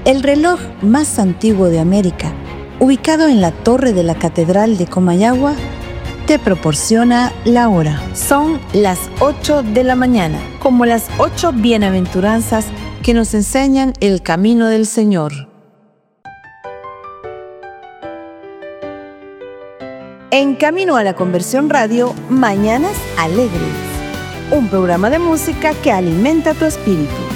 El reloj más antiguo de América, ubicado en la torre de la Catedral de Comayagua, te proporciona la hora. Son las 8 de la mañana, como las 8 bienaventuranzas que nos enseñan el camino del Señor. En Camino a la Conversión Radio, Mañanas Alegres, un programa de música que alimenta tu espíritu.